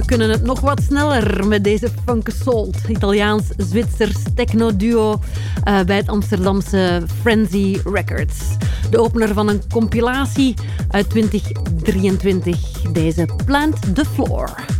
kunnen het nog wat sneller met deze Funk Assault, Italiaans-Zwitsers techno-duo bij het Amsterdamse Frenzy Records. De opener van een compilatie uit 2023, deze Plant the Floor.